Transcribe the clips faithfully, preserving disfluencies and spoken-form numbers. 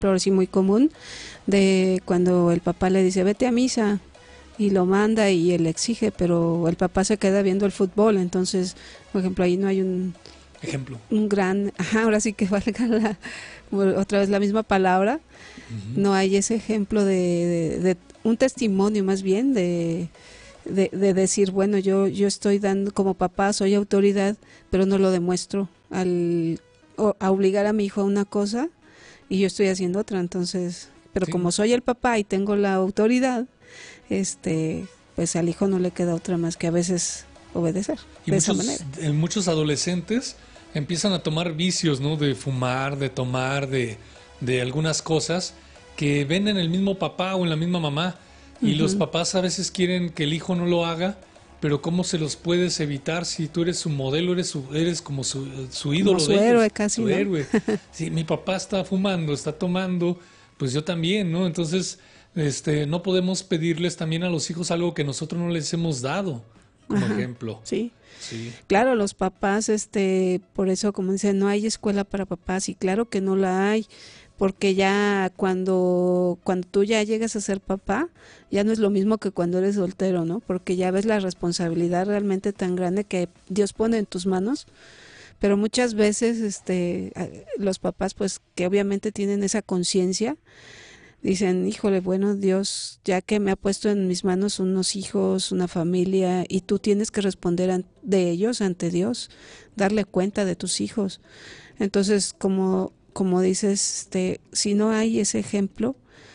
pero sí muy común, de cuando el papá le dice vete a misa y lo manda y él exige, pero el papá se queda viendo el fútbol, entonces, por ejemplo, ahí no hay un ejemplo, un gran, ajá, ahora sí que valga la, otra vez la misma palabra, uh-huh. No hay ese ejemplo de, de, de un testimonio más bien de, de, de decir, bueno, yo, yo estoy dando como papá, soy autoridad, pero no lo demuestro al o, a obligar a mi hijo a una cosa y yo estoy haciendo otra, entonces, pero sí. Como soy el papá y tengo la autoridad, este, pues al hijo no le queda otra más que a veces obedecer y de muchos, esa manera. En muchos adolescentes empiezan a tomar vicios, ¿no? De fumar, de tomar, de, de algunas cosas que ven en el mismo papá o en la misma mamá. Y uh-huh. Los papás a veces quieren que el hijo no lo haga, pero ¿cómo se los puedes evitar si tú eres su modelo, eres su, eres como su, su ídolo como su de héroe ellos? Casi, su ¿no? héroe. Si mi papá está fumando, está tomando, pues yo también, ¿no? Entonces, este, no podemos pedirles también a los hijos algo que nosotros no les hemos dado, como Ajá, ejemplo. Sí. Sí. Claro, los papás, este, por eso como dicen, no hay escuela para papás, y claro que no la hay, porque ya cuando, cuando tú ya llegas a ser papá, ya no es lo mismo que cuando eres soltero, ¿no? Porque ya ves la responsabilidad realmente tan grande que Dios pone en tus manos, pero muchas veces, este, los papás, pues, que obviamente tienen esa conciencia, dicen, híjole, bueno, Dios, ya que me ha puesto en mis manos unos hijos, una familia, y tú tienes que responder de ellos ante Dios, darle cuenta de tus hijos. Entonces, como, como dices, este, si no hay ese ejemplo,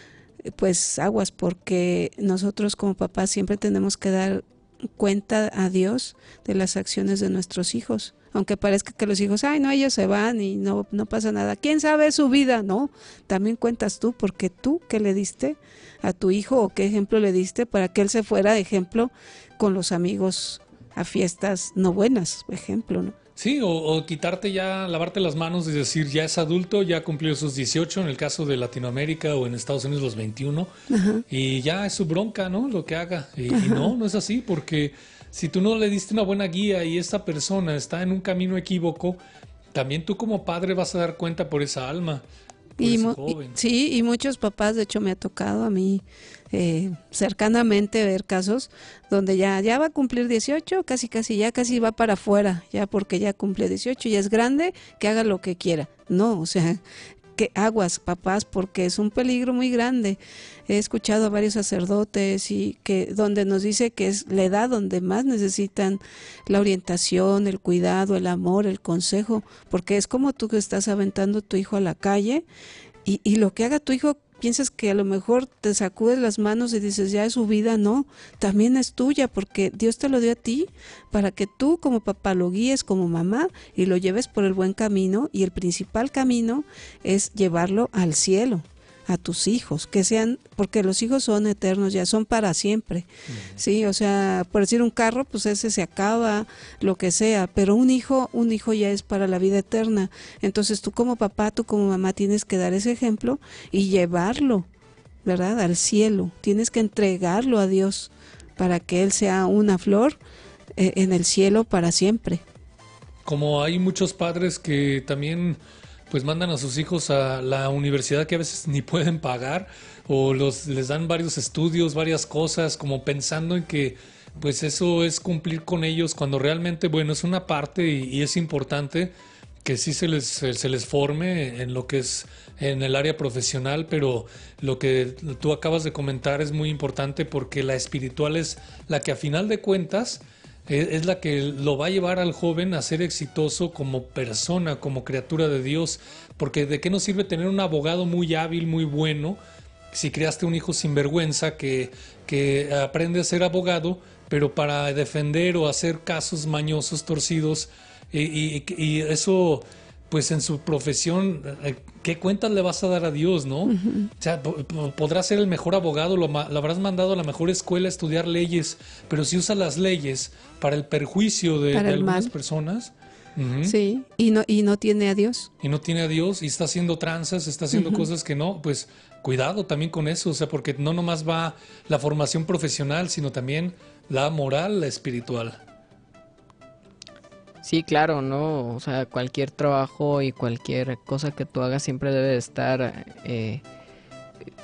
pues aguas, porque nosotros como papás siempre tenemos que dar cuenta a Dios de las acciones de nuestros hijos. Aunque parezca que los hijos, ay, no, ellos se van y no, no pasa nada. ¿Quién sabe su vida? No, también cuentas tú, porque tú, ¿qué le diste a tu hijo o qué ejemplo le diste para que él se fuera de ejemplo con los amigos a fiestas no buenas, por ejemplo, ¿no? Sí, o, o quitarte ya, lavarte las manos y decir, ya es adulto, ya cumplió sus dieciocho, en el caso de Latinoamérica o en Estados Unidos los veintiuno, Ajá. Y ya es su bronca, ¿no? Lo que haga. Y, y no, no es así, porque si tú no le diste una buena guía y esta persona está en un camino equívoco, también tú como padre vas a dar cuenta por esa alma, por y ese mu- joven. y, sí, y muchos papás, de hecho me ha tocado a mí eh, cercanamente ver casos donde ya, ya va a cumplir dieciocho, casi casi ya casi va para afuera, ya porque ya cumple dieciocho, ya es grande, que haga lo que quiera. No, o sea, que aguas, papás, porque es un peligro muy grande. He escuchado a varios sacerdotes y que donde nos dice que es la edad donde más necesitan la orientación, el cuidado, el amor, el consejo, porque es como tú que estás aventando a tu hijo a la calle y, y lo que haga tu hijo, piensas que a lo mejor te sacudes las manos y dices, ya es su vida. No, también es tuya, porque Dios te lo dio a ti para que tú como papá lo guíes como mamá y lo lleves por el buen camino, y el principal camino es llevarlo al cielo, a tus hijos, que sean, porque los hijos son eternos, ya son para siempre, uh-huh. Sí, o sea, por decir un carro, pues ese se acaba, lo que sea, pero un hijo, un hijo ya es para la vida eterna. Entonces tú como papá, tú como mamá tienes que dar ese ejemplo y llevarlo, ¿verdad?, al cielo. Tienes que entregarlo a Dios para que él sea una flor eh, en el cielo para siempre. Como hay muchos padres que también pues mandan a sus hijos a la universidad que a veces ni pueden pagar, o los les dan varios estudios, varias cosas, como pensando en que pues eso es cumplir con ellos, cuando realmente, bueno, es una parte y, y es importante que sí se les, se les forme en lo que es en el área profesional, pero lo que tú acabas de comentar es muy importante, porque la espiritual es la que a final de cuentas es la que lo va a llevar al joven a ser exitoso como persona, como criatura de Dios, porque ¿de qué nos sirve tener un abogado muy hábil, muy bueno, si creaste un hijo sinvergüenza que, que aprende a ser abogado, pero para defender o hacer casos mañosos, torcidos, y, y, y eso, pues en su profesión, ¿qué cuentas le vas a dar a Dios, no? Uh-huh. O sea, podrás ser el mejor abogado, lo, lo habrás mandado a la mejor escuela a estudiar leyes, pero si usa las leyes para el perjuicio de, de algunas mal. personas. Uh-huh. Sí, y no, y no tiene a Dios. Y no tiene a Dios, y está haciendo tranzas, está haciendo uh-huh. cosas que no, pues cuidado también con eso, o sea, porque no nomás va la formación profesional, sino también la moral, la espiritual. Sí, claro, ¿no? O sea, cualquier trabajo y cualquier cosa que tú hagas siempre debe de estar eh,